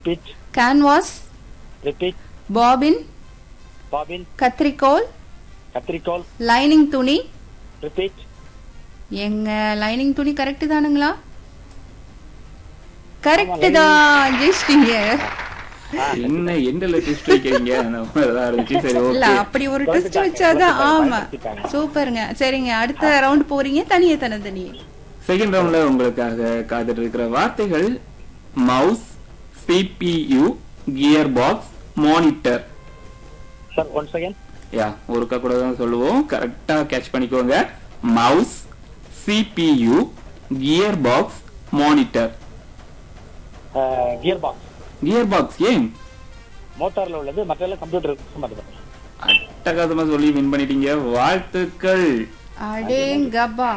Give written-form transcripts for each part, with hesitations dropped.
Repeat. canvas, Repeat. bobbin, Bobbin. கத்திரிக்கோல், கத்திரிக்கோல். Lining துணி. Repeat. எங்க lining துணி கரெக்ட் தானுங்களா? கரெக்ட் தான், ஜெயிச்சிட்டீங்க. என்ன எண்டல ட்விஸ்ட் வைக்கிறீங்க? நம்மளதான் இருந்துச்சு. சரி, இல்ல ஓகே. அப்படி ஒரு ட்விஸ்ட் வச்சாதான். ஆமா, சூப்பருங்க. சரிங்க, அடுத்த ரவுண்ட் போறீங்க. தனியே தனியே. செகண்ட் ரவுண்ட்ல உங்களுக்காக காத்துட்டு இருக்கிற வார்த்தைகள் mouse, CPU, gear box, monitor. Sir, once again. யா, ஒருக்கா கூட தான் சொல்லுவோம். கரெக்டா கேட்ச் பண்ணிக்கோங்க. Mouse, CPU, gear box, monitor. Gear box. Gear box ஏன்? மோட்டார்ல உள்ளது, மற்றெல்லாம் கம்ப்யூட்டர் சம்பந்தப்பட்டது. அட்டகாசமா சொல்லி வின் பண்ணிட்டீங்க. வாழ்த்துக்கள். அடேங்கப்பா.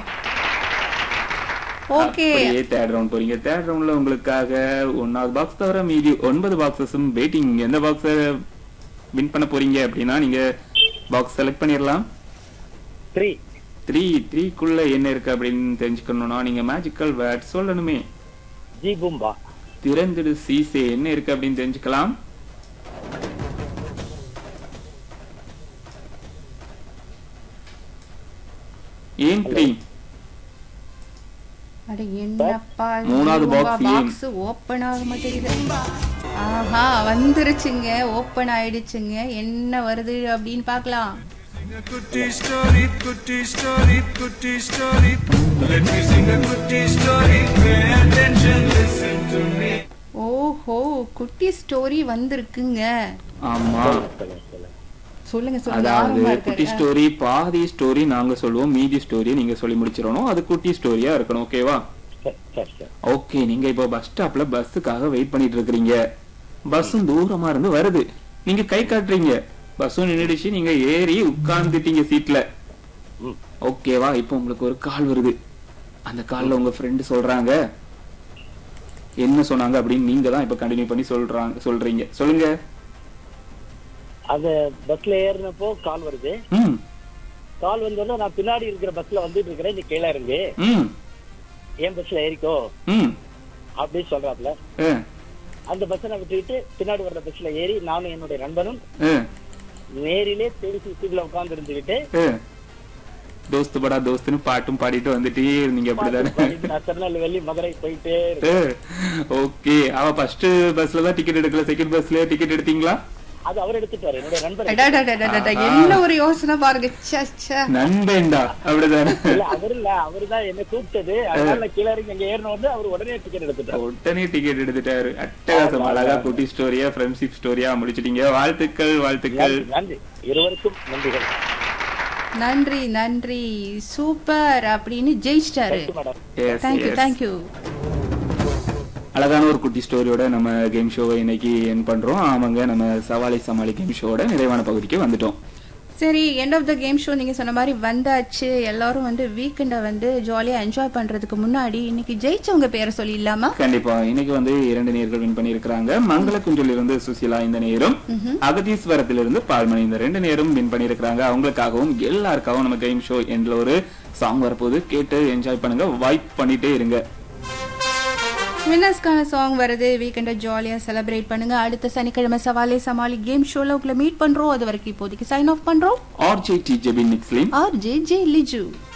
ஓகே, அப்படியே தேர்ட் ரவுண்ட் போறீங்க. தேர்ட் ரவுண்ட்ல உங்களுக்காக 1வது பாக்ஸ் தவிர மீதி 9 பாக்ஸஸும் வெயிட்டிங். எந்த பாக்ஸ வின் பண்ண போறீங்க அப்படின்னா நீங்க பாக்ஸ் செலக்ட் பண்ணிடலாம். 3க்குள்ள என்ன இருக்கு அப்படின்னு தெரிஞ்சுக்கணும்னா நீங்க மேஜிக்கல் வேர்ட் சொல்லணுமே. ஜி பூம்பா. திறந்துடு சீசே என்ன இருக்கு அப்படின்னு தெரிஞ்சுக்கலாம். ஏன் 3? அட என்னப்பா, 3வது பாக்ஸ் ஏன்? பாக்ஸ் ஓபன் ஆக மாட்டேங்குது. ஆஹா, வந்துருச்சுங்க, ஓபன் ஆயிடுச்சுங்க. என்ன வருது அப்படின்னு பார்க்கலாம். Kutti story, kutti story, kutti story. Let me sing a kutti story. Pay attention, listen to me. ஓஹோ, குட்டி ஸ்டோரி வந்திருக்குங்க. ஆமா, சொல்லுங்க சொல்லுங்க. அதாவது ஆர்வமா குட்டி இருக்கு. ஸ்டோரி, பாதி ஸ்டோரி நாங்க சொல்லுவோம், மீதி ஸ்டோரி நீங்க சொல்லி முடிச்சிடணும். அது குட்டி ஸ்டோரியா இருக்கணும். ஓகேவா? சரி. ஓகே, நீங்க இப்போ பஸ் ஸ்டாப்ல பஸ்ஸுக்காக வெயிட் பண்ணிட்டு இருக்கீங்க. பஸ்ஸும் தூரமா இருந்து வருது. நீங்க கை காட்டுறீங்க, பஸ்ஸும் நின்னுடுச்சு. நீங்க ஏறி உட்கார்ந்துட்டீங்க சீட்ல. ஓகேவா? இப்போ உங்களுக்கு ஒரு கால் வருது. அந்த கால்ல உங்க ஃப்ரெண்ட் சொல்றாங்க. என்ன சொன்னாங்க அப்படின்னு நீங்க தான் இப்ப கண்டினியூ பண்ணி சொல்றீங்க. சொல்லுங்க. அது பஸ்ல ஏறினப்போ கால் வருது. கால் வந்தோட நான் பின்னாடி இருக்கிற பஸ்ல வந்துட்டு இருக்கிறேன், நீ கீழே இறங்கு, என் பஸ்ல ஏறிக்கோ அப்படின்னு சொல்றாப்ல. அந்த பஸ்ஸை நான் விட்டுக்கிட்டு பின்னாடி வர்ற பஸ்ல ஏறி நானும் என்னுடைய நண்பனும் நேரிலே பேசி சீட்ல உட்கார்ந்து இருந்துகிட்டு தோஸ்து படா தோஸ்துன்னு பாட்டும் பாடிட்டு வந்துட்டே இருந்தீங்க. அப்படிதானே? திருநெல்வேலி மதுரை போயிட்டே. ஓகே, அவ ஃபர்ஸ்ட் பஸ்ல தான் டிக்கெட் எடுக்கல, செகண்ட் பஸ்ல டிக்கெட் எடுத்தீங்களா? அது அவர் எடுத்துட்டாரு, என்னோட நண்பர். என்ன ஒரு யோசனை பாருங்க. நண்பேண்டா, அப்படிதானே? அவருதான் என்ன கூப்பிட்டது. அதனால கீழே இறங்கி அங்க ஏறின வந்து அவர் உடனே டிக்கெட் எடுத்துட்டாரு. அட்டகாசம். அழகா குட்டி ஸ்டோரியா, ஃப்ரெண்ட்ஷிப் ஸ்டோரியா முடிச்சிட்டீங்க. வாழ்த்துக்கள். நன்றி, இருவருக்கும் நன்றிகள். நன்றி. சூப்பர் அப்படின்னு ஜெயிச்சிட்டாரு. தேங்க்யூ. அழகான ஒரு குட்டி ஸ்டோரியோட நம்ம கேம் ஷோவை இன்னைக்கு என் பண்றோம். ஆமாங்க, நம்ம சவாலை சமாளி கேம் ஷோவோட நிறைவான பகுதிக்கு வந்துட்டோம். சரி, end of the game show நீங்க சொன்ன மாதிரி வந்தாச்சு. எல்லாரும் வந்து வீக்கெண்ட வந்து ஜாலியா என்ஜாய் பண்றதுக்கு முன்னாடி இன்னைக்கு ஜெயிச்சவங்க பேரை சொல்லிடலாமா? கண்டிப்பா. இன்னைக்கு வந்து 2 நேர்கள் வின் பண்ணிருக்காங்க. மங்களக்குன்றில் இருந்து சுசிலா இந்த நேரம், அகதீஸ்வரத்திலிருந்து பால்மணி இந்த 2 நேரும் வின் பண்ணிருக்காங்க. அவங்களுக்காகவும் எல்லாருக்காகவும் நம்ம கேம் ஷோ என்ற ஒரு சாங் வரப்போது, கேட்டு என்ஜாய் பண்ணுங்க, வைப் பண்ணிட்டே இருங்க. வின்னர்ஸ்க்கான சாங் வருது. வீக்கெண்ட ஜாலியா செலிப்ரேட் பண்ணுங்க. அடுத்த சனிக்கிழமை சவாலே சமாளி கேம் ஷோல உங்களை மீட் பண்றோம். அது வரைக்கும் இப்போதைக்கு சைன் ஆஃப் பண்றோம். RJ TJB Nixlin, RJ J Liju.